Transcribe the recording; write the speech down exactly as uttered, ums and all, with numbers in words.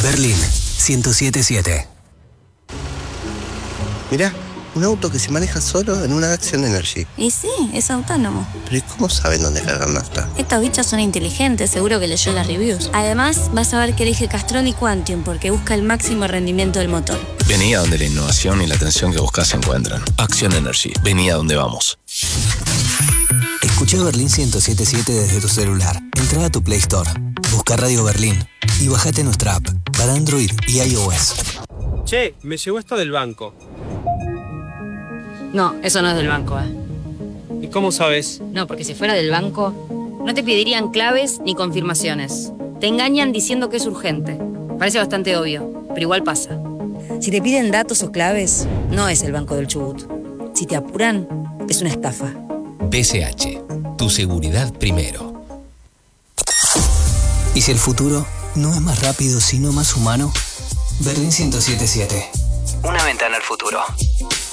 Berlín ciento siete punto siete. Mirá, un auto que se maneja solo en una Action Energy. Y sí, es autónomo. ¿Pero y cómo saben dónde cargar nafta? Estos bichos son inteligentes, seguro que leyó las reviews. Además, vas a ver que elige Castrol y Quantium porque busca el máximo rendimiento del motor. Vení a donde la innovación y la atención que buscas se encuentran. Action Energy. Vení a donde vamos. Escucha Berlín ciento siete punto siete desde tu celular. Entra a tu Play Store, busca Radio Berlín y bajate nuestra app para Android y iOS. Che, me llegó esto del banco. No, eso no es del banco, ¿eh? ¿Y cómo sabes? No, porque si fuera del banco, no te pedirían claves ni confirmaciones. Te engañan diciendo que es urgente. Parece bastante obvio, pero igual pasa. Si te piden datos o claves, no es el Banco del Chubut. Si te apuran, es una estafa. B C H, tu seguridad primero. ¿Y si el futuro no es más rápido sino más humano? Berlín ciento siete punto siete. Una ventana al futuro.